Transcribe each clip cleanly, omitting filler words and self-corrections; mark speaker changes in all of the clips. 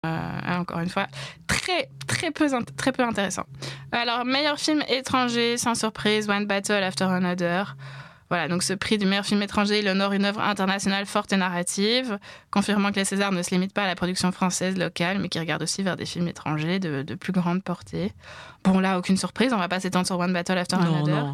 Speaker 1: Encore une fois, très peu intéressant. Alors, meilleur film étranger, sans surprise, One Battle After Another. Voilà, donc ce prix du meilleur film étranger, il honore une œuvre internationale forte et narrative, confirmant que les Césars ne se limitent pas à la production française locale, mais qui regardent aussi vers des films étrangers de plus grande portée. Bon, là, aucune surprise, on va pas s'étendre sur One Battle After Another.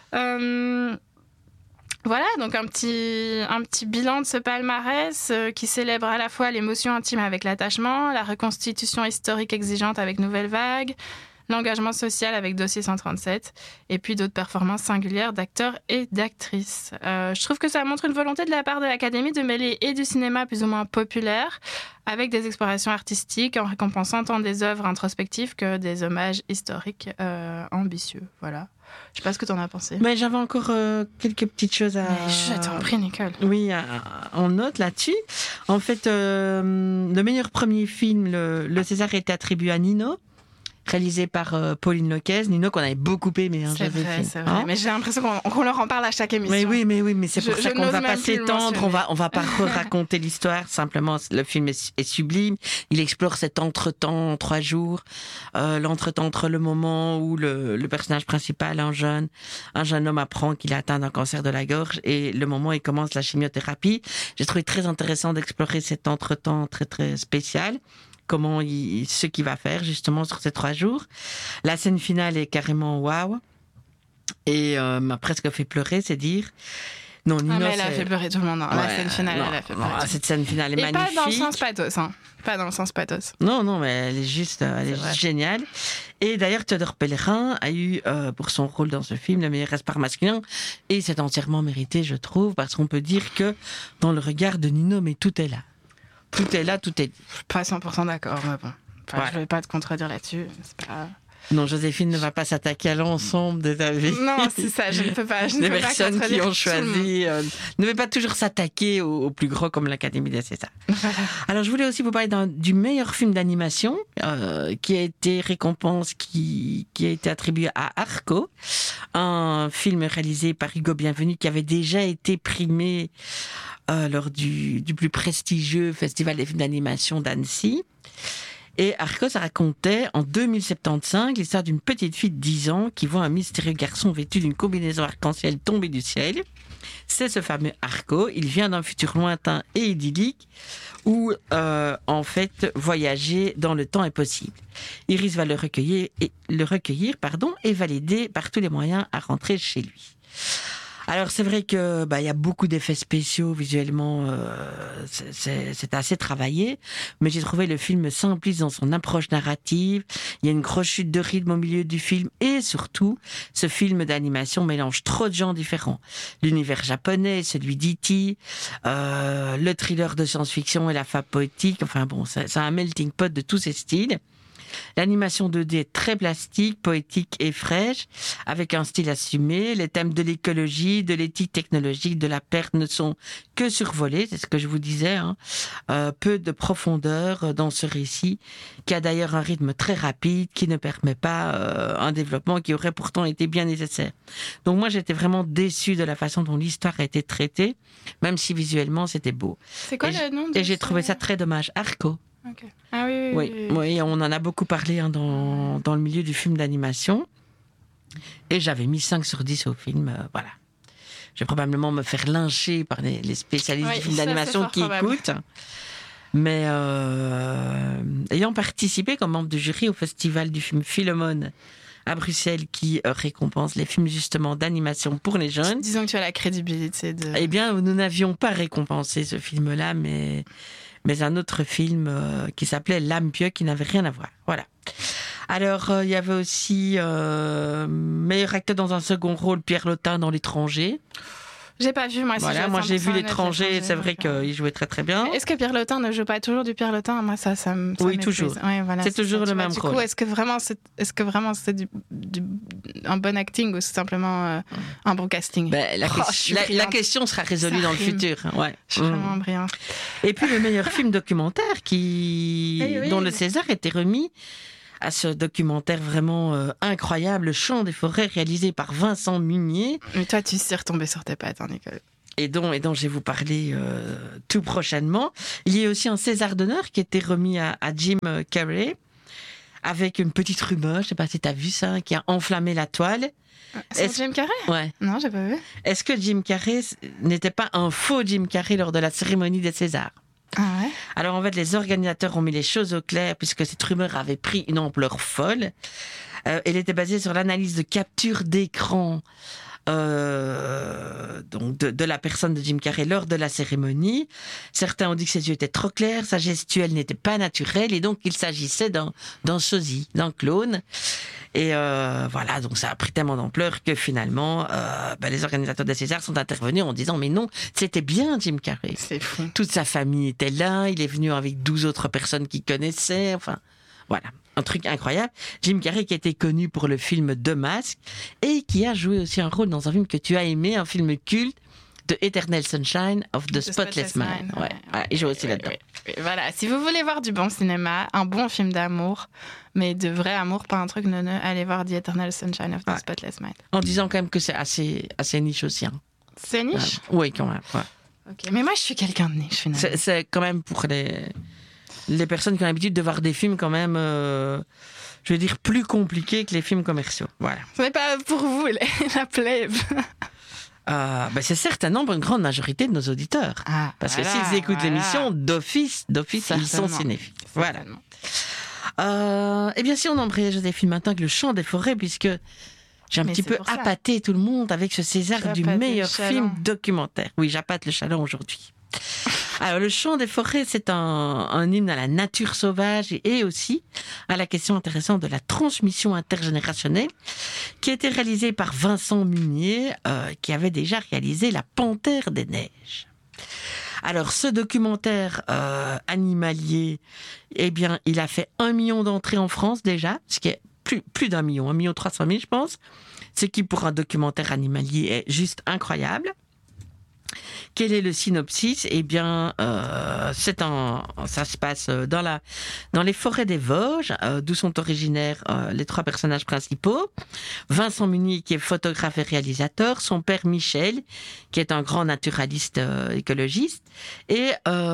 Speaker 1: Voilà, donc un petit bilan de ce palmarès qui célèbre à la fois l'émotion intime avec l'attachement, la reconstitution historique exigeante avec Nouvelle Vague, l'engagement social avec Dossier 137, et puis d'autres performances singulières d'acteurs et d'actrices. Je trouve que ça montre une volonté de la part de l'Académie de mêler et du cinéma plus ou moins populaire avec des explorations artistiques en récompensant tant des œuvres introspectives que des hommages historiques ambitieux. Voilà. Je sais pas ce que tu en as pensé.
Speaker 2: Mais j'avais encore quelques petites choses à...
Speaker 1: Mais je t'en prie, Nicole.
Speaker 2: Oui, en note là-dessus. En fait, le meilleur premier film, le César a été attribué à Nino, réalisé par Pauline Loquez. Nino qu'on avait beaucoup aimé.
Speaker 1: C'est vrai. Mais j'ai l'impression qu'on leur en parle à chaque émission.
Speaker 2: Mais oui, mais c'est pour ça qu'on ne va pas s'étendre. On va pas raconter l'histoire. Simplement, le film est sublime. Il explore cet entretemps en 3 jours. L'entretemps entre le moment où le personnage principal, un jeune homme apprend qu'il est atteint d'un cancer de la gorge et le moment où il commence la chimiothérapie. J'ai trouvé très intéressant d'explorer cet entretemps très, très spécial. Ce qu'il va faire justement sur ces 3 jours. La scène finale est carrément waouh et m'a presque fait pleurer, c'est dire. Non, Nino,
Speaker 1: mais elle a fait pleurer tout le monde. La scène finale, elle a fait pleurer.
Speaker 2: Cette scène finale est
Speaker 1: et
Speaker 2: magnifique.
Speaker 1: Et pas dans le sens pathos, hein. Pas dans le sens pathos.
Speaker 2: Non, mais elle est juste géniale. Et d'ailleurs, Théodore Pellerin a eu pour son rôle dans ce film le meilleur espoir masculin et c'est entièrement mérité, je trouve, parce qu'on peut dire que dans le regard de Nino, mais tout est là. Tout est là, tout est dit.
Speaker 1: Je suis pas 100% d'accord, mais bon. Je vais pas te contredire là-dessus. C'est pas...
Speaker 2: Non, Joséphine ne va pas s'attaquer à l'ensemble des avis.
Speaker 1: Non, c'est ça, je ne peux pas.
Speaker 2: Les personnes qui ont choisi ne veulent pas toujours s'attaquer au plus gros comme l'Académie des Césars.
Speaker 1: Voilà.
Speaker 2: Alors, je voulais aussi vous parler du meilleur film d'animation qui a été qui a été attribué à Arco, un film réalisé par Hugo Bienvenu qui avait déjà été primé lors du plus prestigieux Festival des films d'animation d'Annecy. Et Arco, ça racontait en 2075 l'histoire d'une petite fille de 10 ans qui voit un mystérieux garçon vêtu d'une combinaison arc-en-ciel tomber du ciel. C'est ce fameux Arco. Il vient d'un futur lointain et idyllique où, en fait, voyager dans le temps est possible. Iris va le recueillir, et va l'aider par tous les moyens à rentrer chez lui. Alors c'est vrai que y a beaucoup d'effets spéciaux visuellement, c'est assez travaillé, mais j'ai trouvé le film simpliste dans son approche narrative. Il y a une grosse chute de rythme au milieu du film et surtout ce film d'animation mélange trop de genres différents. L'univers japonais, celui d'E.T., le thriller de science-fiction et la fable poétique. Enfin bon, c'est un melting pot de tous ces styles. L'animation 2D est très plastique, poétique et fraîche, avec un style assumé. Les thèmes de l'écologie, de l'éthique technologique, de la perte ne sont que survolés, c'est ce que je vous disais. Peu de profondeur dans ce récit, qui a d'ailleurs un rythme très rapide, qui ne permet pas un développement qui aurait pourtant été bien nécessaire. Donc moi, j'étais vraiment déçue de la façon dont l'histoire a été traitée, même si visuellement, c'était beau.
Speaker 1: C'est quoi le nom
Speaker 2: Et j'ai trouvé ça très dommage. Arco.
Speaker 1: Okay. Ah oui,
Speaker 2: on en a beaucoup parlé dans le milieu du film d'animation. Et j'avais mis 5 sur 10 au film, voilà. Je vais probablement me faire lyncher par les spécialistes du film d'animation qui écoutent. Mais ayant participé comme membre du jury au festival du film Philomone à Bruxelles qui récompense les films justement d'animation pour les jeunes.
Speaker 1: Disons que tu as la crédibilité de...
Speaker 2: Eh bien, nous n'avions pas récompensé ce film-là, mais un autre film qui s'appelait L'âme pieuse qui n'avait rien à voir. Voilà. Alors, il y avait aussi meilleur acteur dans un second rôle, Pierre Lotin dans L'Étranger.
Speaker 1: J'ai pas vu, moi.
Speaker 2: Voilà, moi j'ai vu L'Étranger, c'est vrai qu'il jouait très très bien.
Speaker 1: Est-ce que Pierre Lotin ne joue pas toujours du Pierre Lotin? Moi, ça
Speaker 2: oui, toujours.
Speaker 1: Ouais, voilà,
Speaker 2: c'est toujours le même rôle.
Speaker 1: Du coup, est-ce que vraiment c'est un bon acting ou c'est simplement un bon casting?
Speaker 2: La question sera résolue dans le futur. Ouais.
Speaker 1: Je suis vraiment brillante.
Speaker 2: Et puis le meilleur film documentaire dont le César était remis à ce documentaire vraiment incroyable, Le Chant des forêts, réalisé par Vincent Munier.
Speaker 1: Mais toi, tu sais retomber sur tes pattes, hein, Nicole.
Speaker 2: et dont je vais vous parler tout prochainement. Il y a aussi un César d'honneur qui a été remis à Jim Carrey, avec une petite rumeur, je ne sais pas si tu as vu ça, qui a enflammé la toile.
Speaker 1: C'est Jim Carrey ?
Speaker 2: Ouais.
Speaker 1: Non, j'ai pas vu.
Speaker 2: Est-ce que Jim Carrey n'était pas un faux Jim Carrey lors de la cérémonie des Césars ?
Speaker 1: Ah ouais ?
Speaker 2: Alors en fait, les organisateurs ont mis les choses au clair puisque cette rumeur avait pris une ampleur folle. Elle était basée sur l'analyse de capture d'écran donc de la personne de Jim Carrey lors de la cérémonie. Certains ont dit que ses yeux étaient trop clairs, sa gestuelle n'était pas naturelle et donc il s'agissait d'un sosie, d'un clone. Et voilà, donc ça a pris tellement d'ampleur que finalement, les organisateurs des Césars sont intervenus en disant mais non, c'était bien Jim Carrey.
Speaker 1: C'est fou.
Speaker 2: Toute sa famille était là, il est venu avec 12 autres personnes qu'il connaissait, enfin voilà. Un truc incroyable. Jim Carrey qui était connu pour le film The Mask et qui a joué aussi un rôle dans un film que tu as aimé, un film culte, The Eternal Sunshine of the Spotless Mind. Ouais. Voilà, il joue aussi là-dedans.
Speaker 1: Oui. Voilà, si vous voulez voir du bon cinéma, un bon film d'amour, mais de vrai amour, pas un truc neuneux, allez voir The Eternal Sunshine of the Spotless Mind.
Speaker 2: En disant quand même que c'est assez niche aussi. Hein.
Speaker 1: C'est niche ?
Speaker 2: Oui, quand même. Ouais.
Speaker 1: Ok, mais moi je suis quelqu'un de niche finalement.
Speaker 2: C'est quand même pour les personnes qui ont l'habitude de voir des films quand même, je veux dire, plus compliqués que les films commerciaux. Voilà.
Speaker 1: Ce n'est pas pour vous la plèbe.
Speaker 2: C'est certainement pour une grande majorité de nos auditeurs. Parce que s'ils écoutent l'émission, d'office, ils sont cinéphiles. Voilà. Eh bien, si on embrayait, Joséphine, maintenant avec le chant des forêts, puisque j'ai un petit peu appâté tout le monde avec ce César du meilleur film documentaire. Oui, j'appâte le chaland aujourd'hui. Alors, le chant des forêts, c'est un hymne à la nature sauvage et aussi à la question intéressante de la transmission intergénérationnelle qui a été réalisée par Vincent Munier, qui avait déjà réalisé La Panthère des Neiges. Alors, ce documentaire animalier, eh bien, il a fait 1 million d'entrées en France déjà, ce qui est plus d'1 million, 1 300 000, je pense, ce qui, pour un documentaire animalier, est juste incroyable. Quel est le synopsis ? Eh bien, ça se passe dans les forêts des Vosges, d'où sont originaires les 3 personnages principaux. Vincent Munier, qui est photographe et réalisateur, son père Michel, qui est un grand naturaliste écologiste, et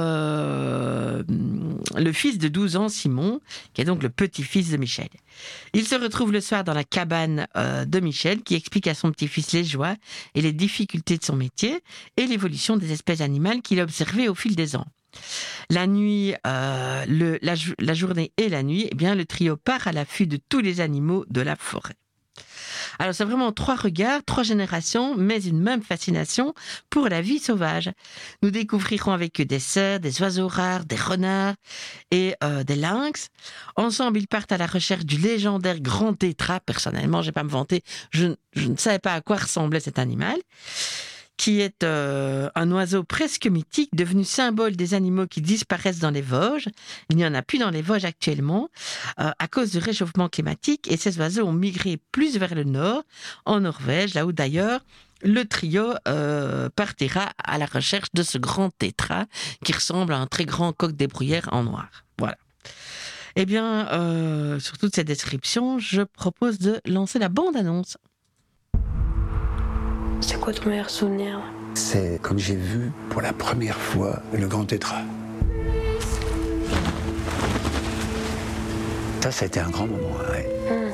Speaker 2: le fils de 12 ans, Simon, qui est donc le petit-fils de Michel. Il se retrouve le soir dans la cabane de Michel, qui explique à son petit-fils les joies et les difficultés de son métier et l'évolution des espèces animales qu'il a observées au fil des ans. La nuit, la journée et la nuit, eh bien, le trio part à l'affût de tous les animaux de la forêt. Alors, c'est vraiment 3 regards, 3 générations, mais une même fascination pour la vie sauvage. Nous découvrirons avec eux des cerfs, des oiseaux rares, des renards et des lynx. Ensemble, ils partent à la recherche du légendaire grand tétras. Personnellement, je ne vais pas me vanter, je ne savais pas à quoi ressemblait cet animal, qui est un oiseau presque mythique, devenu symbole des animaux qui disparaissent dans les Vosges. Il n'y en a plus dans les Vosges actuellement, à cause du réchauffement climatique, et ces oiseaux ont migré plus vers le nord, en Norvège, là où d'ailleurs le trio partira à la recherche de ce grand tétras, qui ressemble à un très grand coq des bruyères en noir. Voilà. Eh bien, sur toutes ces descriptions, je propose de lancer la bande-annonce.
Speaker 3: C'est quoi ton meilleur souvenir ?
Speaker 4: C'est comme j'ai vu pour la première fois le grand tétras. Ça a été un grand moment, ouais.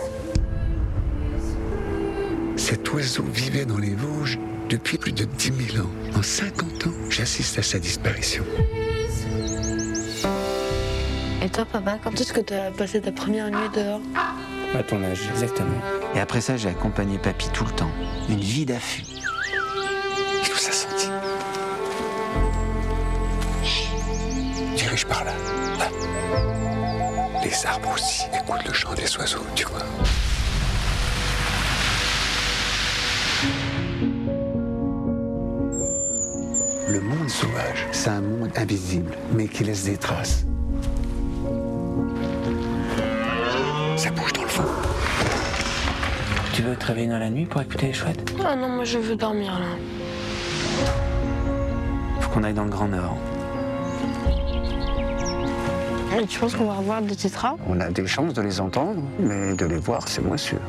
Speaker 4: Cet oiseau vivait dans les Vosges depuis plus de 10 000 ans. En 50 ans, j'assiste à sa disparition.
Speaker 3: Et toi, papa, quand est-ce que t'as passé ta première nuit dehors ?
Speaker 5: À ton âge, exactement. Et après ça, j'ai accompagné papy tout le temps. Une vie d'affût.
Speaker 4: Il nous a sentis. Dirige par là. Là. Les arbres aussi écoutent le chant des oiseaux, tu vois. Le monde sauvage, c'est un monde invisible, mais qui laisse des traces. Ça bouge dans le fond.
Speaker 5: Tu veux te réveiller dans la nuit pour écouter les chouettes ?
Speaker 3: Ah non, moi je veux dormir là.
Speaker 5: Faut qu'on aille dans le Grand Nord.
Speaker 3: Et tu penses qu'on va revoir des tétras ?
Speaker 4: On a des chances de les entendre, mais de les voir, c'est moins sûr.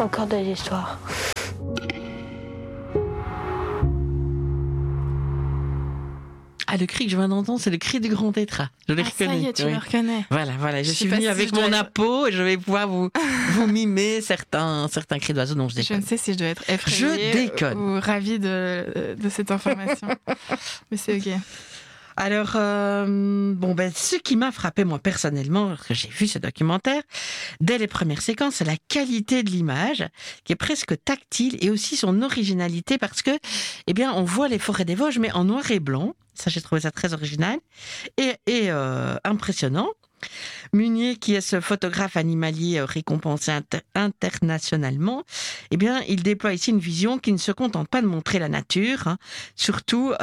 Speaker 3: Encore des histoires.
Speaker 2: Ah, le cri que je viens d'entendre, c'est le cri du grand tétra. Je l'ai reconnu.
Speaker 1: Ça y est, tu
Speaker 2: oui.
Speaker 1: le reconnais.
Speaker 2: Voilà. Je suis
Speaker 1: sais pas
Speaker 2: venue
Speaker 1: si
Speaker 2: avec
Speaker 1: je dois
Speaker 2: mon
Speaker 1: être-
Speaker 2: appeau et je vais pouvoir vous mimer certains cris d'oiseaux dont je
Speaker 1: Je
Speaker 2: déconne.
Speaker 1: ne sais si je dois être effrayée
Speaker 2: Je déconne.
Speaker 1: ou ravie de cette information. Mais c'est ok.
Speaker 2: Alors, ce qui m'a frappé moi personnellement, lorsque j'ai vu ce documentaire, dès les premières séquences, c'est la qualité de l'image, qui est presque tactile, et aussi son originalité, parce que, on voit les forêts des Vosges, mais en noir et blanc. Ça, j'ai trouvé ça très original et impressionnant. Munier, qui est ce photographe animalier récompensé internationalement, il déploie ici une vision qui ne se contente pas de montrer la nature. Hein. Surtout,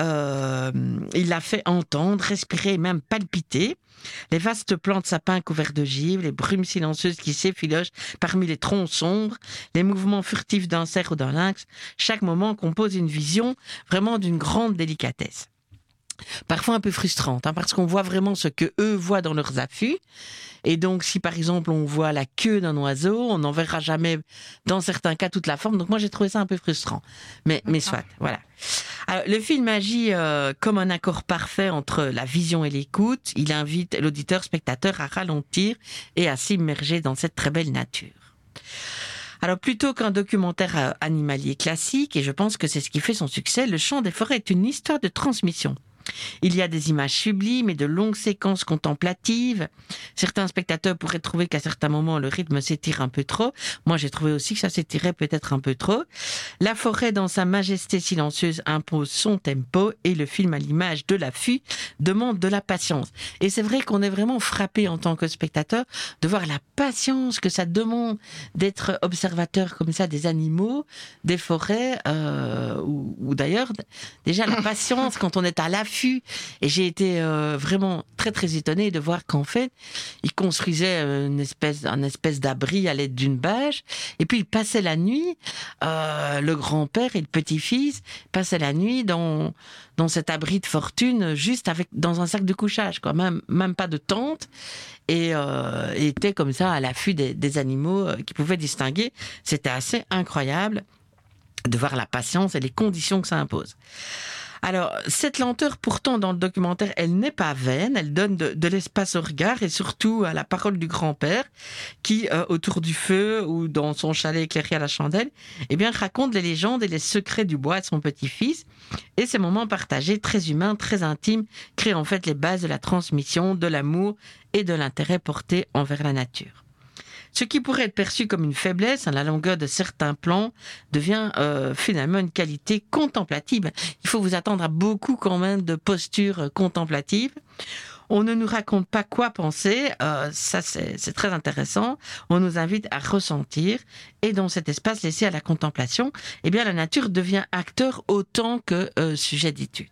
Speaker 2: il la fait entendre, respirer et même palpiter. Les vastes plants de sapins couverts de givre, les brumes silencieuses qui s'effilochent parmi les troncs sombres, les mouvements furtifs d'un cerf ou d'un lynx, chaque moment compose une vision vraiment d'une grande délicatesse. Parfois un peu frustrante, parce qu'on voit vraiment ce que eux voient dans leurs affûts. Et donc, si par exemple on voit la queue d'un oiseau, on n'en verra jamais, dans certains cas, toute la forme. Donc moi, j'ai trouvé ça un peu frustrant. Mais soit, voilà. Alors, le film agit comme un accord parfait entre la vision et l'écoute. Il invite l'auditeur, spectateur à ralentir et à s'immerger dans cette très belle nature. Alors, plutôt qu'un documentaire animalier classique, et je pense que c'est ce qui fait son succès, Le Chant des forêts est une histoire de transmission. Il y a des images sublimes et de longues séquences contemplatives. Certains spectateurs pourraient trouver qu'à certains moments, le rythme s'étire un peu trop. Moi, j'ai trouvé aussi que ça s'étirait peut-être un peu trop. La forêt, dans sa majesté silencieuse, impose son tempo et le film à l'image de l'affût demande de la patience. Et c'est vrai qu'on est vraiment frappé en tant que spectateur de voir la patience que ça demande d'être observateur comme ça des animaux, des forêts, ou d'ailleurs, déjà la patience quand on est à l'affût. Et j'ai été vraiment très très étonnée de voir qu'en fait, il construisait un espèce d'abri à l'aide d'une bâche, et puis il passait la nuit, le grand-père et le petit-fils passaient la nuit dans cet abri de fortune, juste dans un sac de couchage, quoi, même pas de tente, et étaient comme ça à l'affût des animaux qu'ils pouvaient distinguer. C'était assez incroyable de voir la patience et les conditions que ça impose. Alors, cette lenteur, pourtant, dans le documentaire, elle n'est pas vaine, elle donne de l'espace au regard et surtout à la parole du grand-père qui, autour du feu ou dans son chalet éclairé à la chandelle, raconte les légendes et les secrets du bois de son petit-fils. Et ces moments partagés, très humains, très intimes, créent en fait les bases de la transmission, de l'amour et de l'intérêt porté envers la nature. Ce qui pourrait être perçu comme une faiblesse, la longueur de certains plans devient finalement une qualité contemplative. Il faut vous attendre à beaucoup quand même de postures contemplatives. On ne nous raconte pas quoi penser, ça c'est très intéressant. On nous invite à ressentir et dans cet espace laissé à la contemplation, la nature devient acteur autant que sujet d'étude.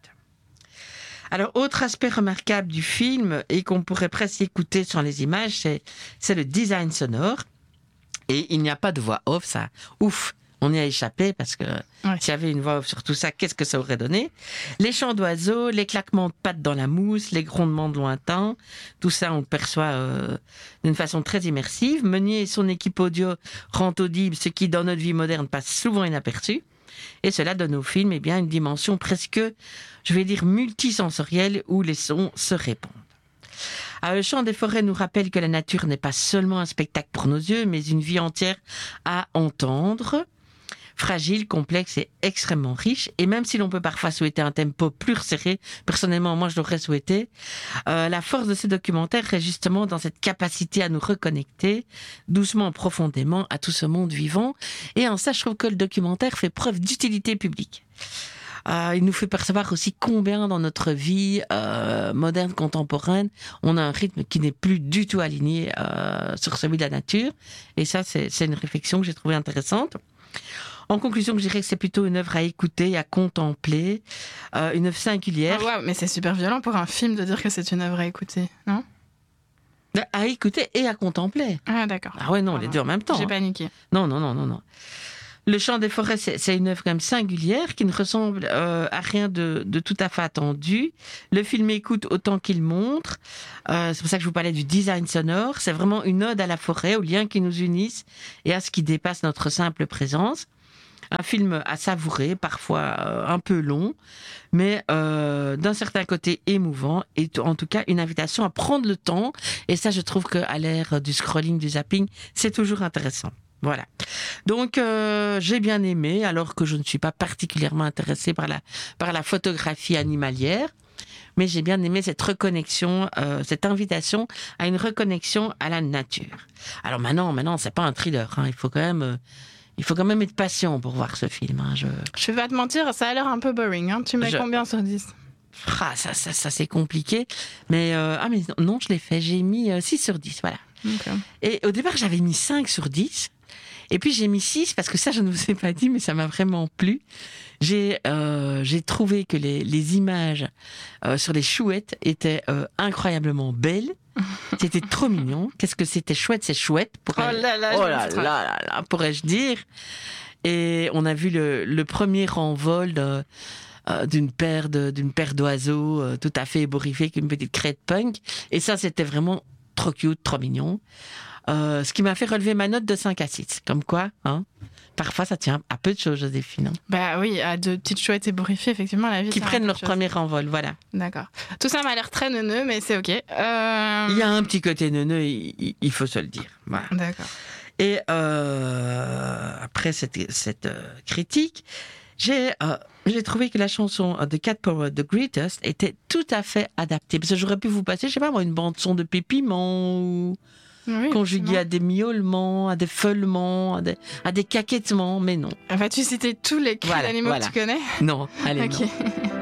Speaker 2: Alors, autre aspect remarquable du film, et qu'on pourrait presque écouter sur les images, c'est le design sonore. Et il n'y a pas de voix off, ça, ouf, on y a échappé, parce que s'il y avait une voix off sur tout ça, qu'est-ce que ça aurait donné? Les chants d'oiseaux, les claquements de pattes dans la mousse, les grondements de lointain, tout ça, on le perçoit d'une façon très immersive. Meunier et son équipe audio rendent audible ce qui, dans notre vie moderne, passe souvent inaperçu. Et cela donne au film une dimension presque, je vais dire, multisensorielle où les sons se répondent. Alors, le Chant des forêts nous rappelle que la nature n'est pas seulement un spectacle pour nos yeux, mais une vie entière à entendre. Fragile, complexe et extrêmement riche. Et même si l'on peut parfois souhaiter un tempo plus resserré, personnellement, moi je l'aurais souhaité, la force de ces documentaires est justement dans cette capacité à nous reconnecter doucement, profondément à tout ce monde vivant. Et en ça, je trouve que le documentaire fait preuve d'utilité publique. Il nous fait percevoir aussi combien dans notre vie moderne, contemporaine, on a un rythme qui n'est plus du tout aligné sur celui de la nature. Et ça, c'est une réflexion que j'ai trouvée intéressante. En conclusion, je dirais que c'est plutôt une œuvre à écouter, à contempler, une œuvre singulière.
Speaker 1: Ah ouais, mais c'est super violent pour un film de dire que c'est une œuvre à écouter, non?
Speaker 2: À écouter et à contempler.
Speaker 1: Ah d'accord.
Speaker 2: Ah ouais, non, les deux en même temps.
Speaker 1: J'ai paniqué.
Speaker 2: Non. Le chant des forêts, c'est une œuvre quand même singulière qui ne ressemble à rien de tout à fait attendu. Le film écoute autant qu'il montre. C'est pour ça que je vous parlais du design sonore. C'est vraiment une ode à la forêt, aux liens qui nous unissent et à ce qui dépasse notre simple présence. Un film à savourer, parfois un peu long, mais d'un certain côté émouvant et en tout cas une invitation à prendre le temps. Et ça, je trouve qu'à l'ère du scrolling, du zapping, c'est toujours intéressant. Voilà. Donc j'ai bien aimé, alors que je ne suis pas particulièrement intéressée par la photographie animalière, mais j'ai bien aimé cette reconnexion, cette invitation à une reconnexion à la nature. Alors maintenant, c'est pas un thriller, hein, il faut quand même être patient pour voir ce film. Hein.
Speaker 1: Je vais pas te mentir, ça a l'air un peu boring. Hein. Tu mets combien sur 10 ?
Speaker 2: Ça c'est compliqué. Mais non, je l'ai fait. J'ai mis 6 sur 10, voilà.
Speaker 1: Okay.
Speaker 2: Et au départ, j'avais mis 5 sur 10. Et puis j'ai mis 6 parce que ça, je ne vous ai pas dit, mais ça m'a vraiment plu. J'ai trouvé que les images sur les chouettes étaient incroyablement belles. C'était trop mignon. Qu'est-ce que c'était chouette, c'est chouette. Pourrais-je dire. Et on a vu le premier envol d'une paire d'oiseaux tout à fait ébouriffés avec une petite crête punk. Et ça, c'était vraiment trop cute, trop mignon. Ce qui m'a fait relever ma note de 5 à 6. Comme quoi, hein, parfois ça tient à peu de choses, Joséphine. Hein.
Speaker 1: Bah oui, à de petites chouettes ébouriffées, effectivement, la vie.
Speaker 2: Qui prennent leur premier envol, voilà.
Speaker 1: D'accord. Tout ça m'a l'air très neuneux, mais c'est ok. Il
Speaker 2: y a un petit côté neuneux, il faut se le dire. Voilà.
Speaker 1: D'accord.
Speaker 2: Et après cette critique, j'ai trouvé que la chanson The Cat Power The Greatest était tout à fait adaptée. Parce que j'aurais pu vous passer, je sais pas moi, une bande-son de pépiments ou... Oui, conjugué à des miaulements, à des feulements, à des caquettements, mais non.
Speaker 1: Vas-tu citer tous les cris d'animaux que tu connais ?
Speaker 2: Non, allez,
Speaker 1: okay.
Speaker 2: non.